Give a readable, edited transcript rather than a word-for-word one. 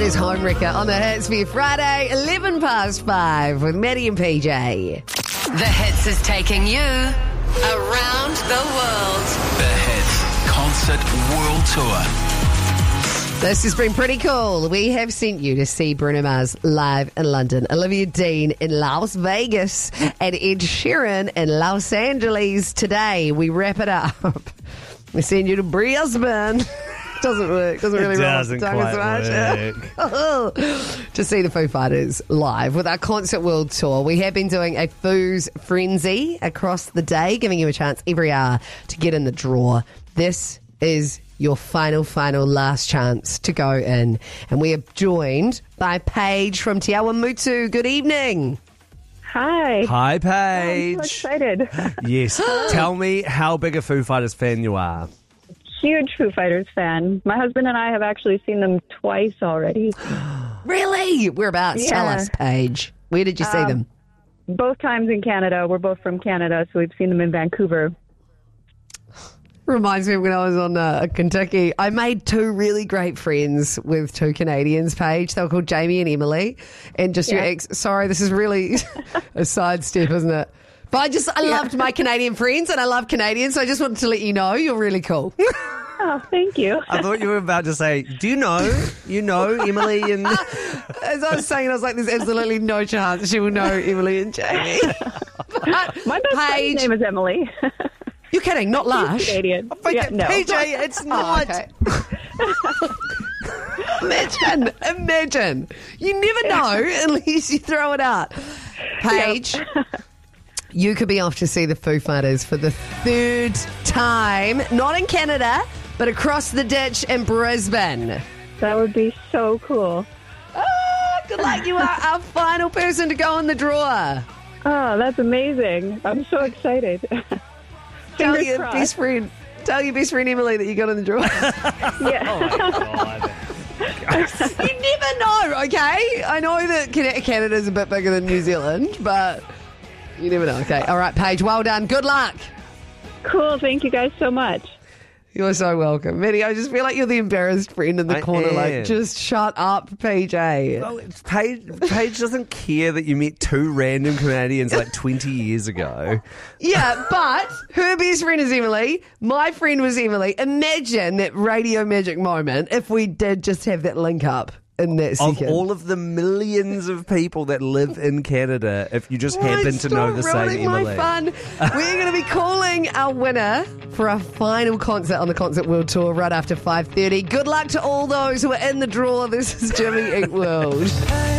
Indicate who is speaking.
Speaker 1: It is Homewrecker on the Hits for your Friday, 11 past 5 with Maddie and PJ.
Speaker 2: The Hits is taking you around the world.
Speaker 3: The Hits Concert World Tour.
Speaker 1: This has been pretty cool. We have sent you to see Bruno Mars live in London, Olivia Dean in Las Vegas, and Ed Sheeran in Los Angeles today. We wrap it up. We send you to Brisbane. Doesn't work. Doesn't really roll off the tongue as much. To see the Foo Fighters live with our Concert World Tour. We have been doing a Foos Frenzy across the day, giving you a chance every hour to get in the draw. This is your final last chance to go in. And we are joined by Paige from Te Awamutu. Good evening.
Speaker 4: Hi.
Speaker 5: Hi, Paige.
Speaker 4: I'm so excited.
Speaker 5: Yes. Tell me how big a Foo Fighters fan you are.
Speaker 4: Huge Foo Fighters fan. My husband and I have actually seen them twice already.
Speaker 1: Really? Whereabouts? Tell us, Paige. Where did you see them?
Speaker 4: Both times in Canada. We're both from Canada, so we've seen them in Vancouver.
Speaker 1: Reminds me of when I was on Kentucky. I made two really great friends with two Canadians, Paige. They were called Jamie and Emily. And just your ex. Sorry, this is really a sidestep, isn't it? But I loved my Canadian friends, and I love Canadians, so I just wanted to let you know you're really cool.
Speaker 4: Oh, thank you.
Speaker 5: I thought you were about to say, do you know Emily and...
Speaker 1: As I was saying, I was like, there's absolutely no chance she will know Emily and Jamie. But
Speaker 4: My best friend's name is Emily.
Speaker 1: You're kidding, not Lush.
Speaker 4: Canadian.
Speaker 5: no. PJ, it's not.
Speaker 1: Okay. Imagine. You never know unless you throw it out. Paige, you could be off to see the Foo Fighters for the third time, not in Canada, but across the ditch in Brisbane.
Speaker 4: That would be so cool.
Speaker 1: Good luck. You are our final person to go in the draw.
Speaker 4: Oh, that's amazing. I'm so excited.
Speaker 1: Tell
Speaker 4: Fingers
Speaker 1: your
Speaker 4: crossed.
Speaker 1: best friend Emily that you got in the draw.
Speaker 4: Yeah.
Speaker 1: You never know, okay? I know that Canada's a bit bigger than New Zealand, but you never know. Okay, all right, Paige, well done. Good luck.
Speaker 4: Cool. Thank you guys so much.
Speaker 1: You're so welcome. Maddie, I just feel like you're the embarrassed friend in the corner.
Speaker 5: am.
Speaker 1: Like, just shut up, PJ.
Speaker 5: Well, Paige doesn't care that you met two random Canadians like 20 years ago.
Speaker 1: Yeah, but her best friend is Emily. My friend was Emily. Imagine that radio magic moment if we did just have that link up in that second.
Speaker 5: Of all of the millions of people that live in Canada, if you just happen to know the same
Speaker 1: ruining my
Speaker 5: Emily.
Speaker 1: fun. We're going to be calling our winner for our final concert on the Concert World Tour right after 5:30. Good luck to all those who are in the draw. This is Jimmy Eat World.